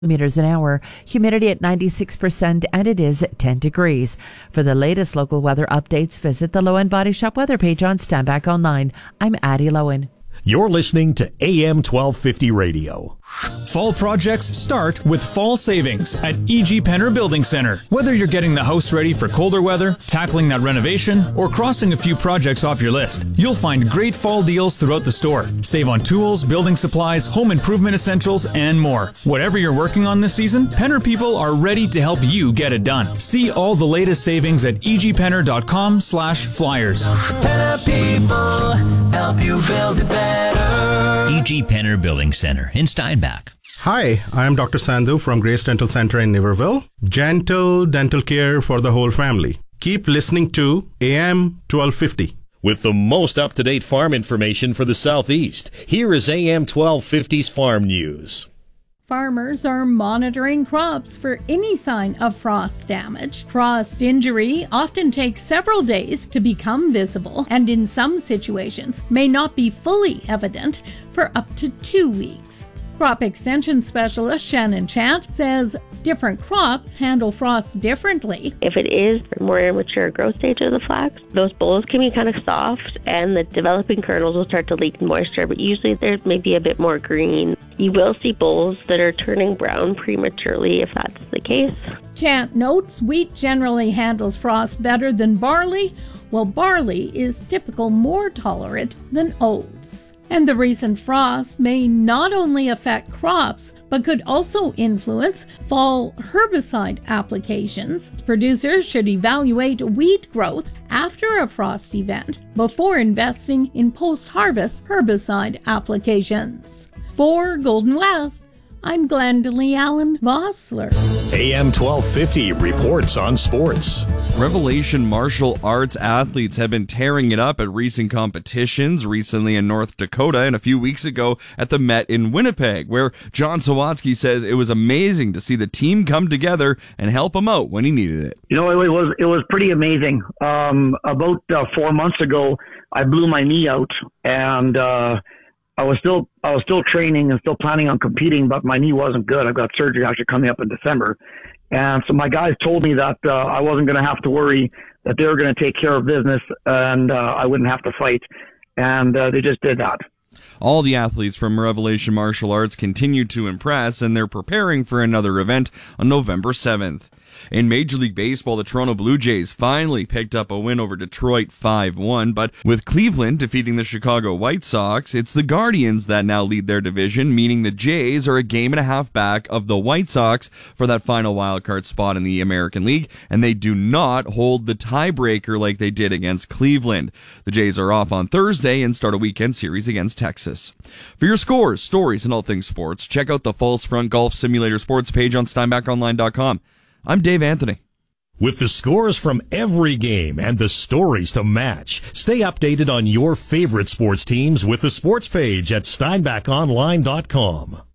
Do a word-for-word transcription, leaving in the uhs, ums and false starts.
Meters an hour, humidity at ninety-six percent, and it is ten degrees. For the latest local weather updates, visit the Lowen Body Shop weather page on Standback Online. I'm Addie Lowen. You're listening to A M twelve fifty Radio. Fall projects start with fall savings at E G. Penner Building Center. Whether you're getting the house ready for colder weather, tackling that renovation, or crossing a few projects off your list, you'll find great fall deals throughout the store. Save on tools, building supplies, home improvement essentials, and more. Whatever you're working on this season, Penner people are ready to help you get it done. See all the latest savings at e g penner dot com slash flyers. Penner people help you build it better. E G. Penner Building Center in Steinbach. Hi, I'm Doctor Sandhu from Grace Dental Center in Niverville. Gentle dental care for the whole family. Keep listening to A M twelve fifty. With the most up-to-date farm information for the Southeast, here is A M twelve fifty's Farm News. Farmers are monitoring crops for any sign of frost damage. Frost injury often takes several days to become visible, and in some situations may not be fully evident for up to two weeks. Crop extension specialist Shannon Chant says different crops handle frost differently. If it is the more immature growth stage of the flax, those bolls can be kind of soft and the developing kernels will start to leak moisture, but usually there's maybe a bit more green. You will see bolls that are turning brown prematurely if that's the case. Chant notes wheat generally handles frost better than barley, while barley is typically more tolerant than oats. And the recent frost may not only affect crops, but could also influence fall herbicide applications. Producers should evaluate wheat growth after a frost event before investing in post-harvest herbicide applications. For Golden West, I'm Glendalee Allen Vossler. A M twelve fifty reports on sports. Revelation Martial Arts athletes have been tearing it up at recent competitions, recently in North Dakota and a few weeks ago at the Met in Winnipeg, where John Sawatsky says it was amazing to see the team come together and help him out when he needed it. You know, it was it was pretty amazing. Um, about uh, four months ago, I blew my knee out, and uh, I was still I was still training and still planning on competing, but my knee wasn't good. I've got surgery actually coming up in December. And so my guys told me that uh, I wasn't going to have to worry, that they were going to take care of business, and uh, I wouldn't have to fight. And uh, they just did that. All the athletes from Revelation Martial Arts continue to impress, and they're preparing for another event on November seventh. In Major League Baseball, the Toronto Blue Jays finally picked up a win over Detroit five one, but with Cleveland defeating the Chicago White Sox, it's the Guardians that now lead their division, meaning the Jays are a game and a half back of the White Sox for that final wildcard spot in the American League, and they do not hold the tiebreaker like they did against Cleveland. The Jays are off on Thursday and start a weekend series against Texas. For your scores, stories, and all things sports, check out the False Front Golf Simulator sports page on steinbach online dot com. I'm Dave Anthony. With the scores from every game and the stories to match, stay updated on your favorite sports teams with the sports page at steinbach online dot com.